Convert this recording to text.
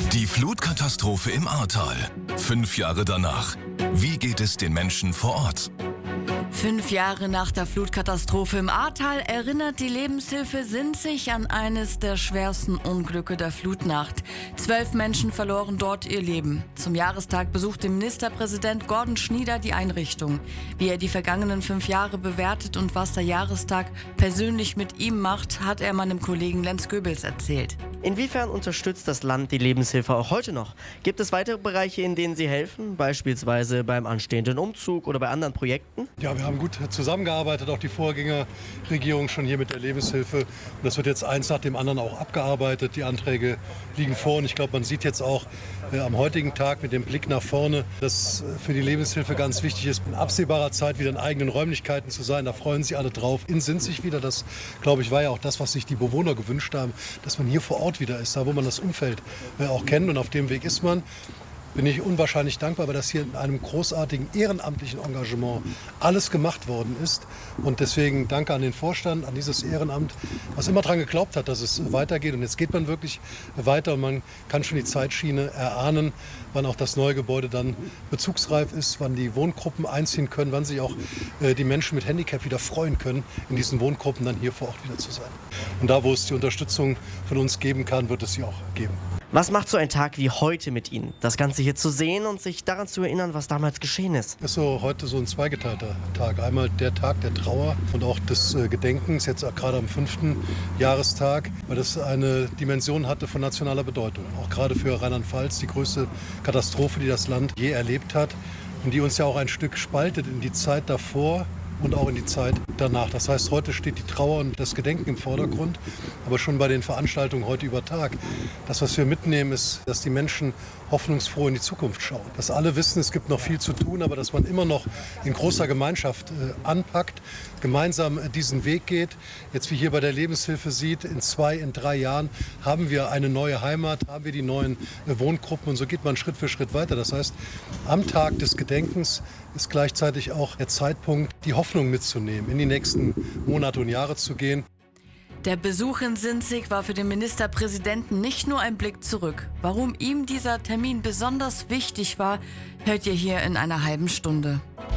Die Flutkatastrophe im Ahrtal. 5 Jahre danach. Wie geht es den Menschen vor Ort? 5 Jahre nach der Flutkatastrophe im Ahrtal erinnert die Lebenshilfe Sinzig an eines der schwersten Unglücke der Flutnacht. 12 Menschen verloren dort ihr Leben. Zum Jahrestag besuchte Ministerpräsident Gordon Schnieder die Einrichtung. Wie er die vergangenen 5 Jahre bewertet und was der Jahrestag persönlich mit ihm macht, hat er meinem Kollegen Lenz Goebels erzählt. Inwiefern unterstützt das Land die Lebenshilfe auch heute noch? Gibt es weitere Bereiche, in denen Sie helfen, beispielsweise beim anstehenden Umzug oder bei anderen Projekten? Ja, wir haben gut zusammengearbeitet, auch die Vorgängerregierung schon hier mit der Lebenshilfe. Und das wird jetzt eins nach dem anderen auch abgearbeitet. Die Anträge liegen vor und ich glaube, man sieht jetzt auch am heutigen Tag mit dem Blick nach vorne, dass für die Lebenshilfe ganz wichtig ist, in absehbarer Zeit wieder in eigenen Räumlichkeiten zu sein. Da freuen sich alle drauf. In Sinzig wieder, das glaube ich war ja auch das, was sich die Bewohner gewünscht haben, dass man hier vor Ort wieder ist, da wo man das Umfeld auch kennt und auf dem Weg ist man. Bin ich unwahrscheinlich dankbar, weil das hier in einem großartigen ehrenamtlichen Engagement alles gemacht worden ist. Und deswegen danke an den Vorstand, an dieses Ehrenamt, was immer daran geglaubt hat, dass es weitergeht. Und jetzt geht man wirklich weiter und man kann schon die Zeitschiene erahnen, wann auch das neue Gebäude dann bezugsreif ist, wann die Wohngruppen einziehen können, wann sich auch die Menschen mit Handicap wieder freuen können, in diesen Wohngruppen dann hier vor Ort wieder zu sein. Und da, wo es die Unterstützung von uns geben kann, wird es sie auch geben. Was macht so ein Tag wie heute mit Ihnen? Das Ganze hier zu sehen und sich daran zu erinnern, was damals geschehen ist. Es ist so heute so ein zweigeteilter Tag. Einmal der Tag der Trauer und auch des Gedenkens, jetzt auch gerade am 5. Jahrestag, weil das eine Dimension hatte von nationaler Bedeutung. Auch gerade für Rheinland-Pfalz die größte Katastrophe, die das Land je erlebt hat und die uns ja auch ein Stück spaltet in die Zeit davor und auch in die Zeit danach. Das heißt, heute steht die Trauer und das Gedenken im Vordergrund, aber schon bei den Veranstaltungen heute über Tag. Das, was wir mitnehmen, ist, dass die Menschen hoffnungsfroh in die Zukunft schauen. Dass alle wissen, es gibt noch viel zu tun, aber dass man immer noch in großer Gemeinschaft anpackt, gemeinsam diesen Weg geht. Jetzt wie hier bei der Lebenshilfe sieht, in 2, in 3 Jahren haben wir eine neue Heimat, haben wir die neuen Wohngruppen und so geht man Schritt für Schritt weiter. Das heißt, am Tag des Gedenkens ist gleichzeitig auch der Zeitpunkt, die Hoffnung mitzunehmen, in die nächsten Monate und Jahre zu gehen. Der Besuch in Sinzig war für den Ministerpräsidenten nicht nur ein Blick zurück. Warum ihm dieser Termin besonders wichtig war, hört ihr hier in einer halben Stunde.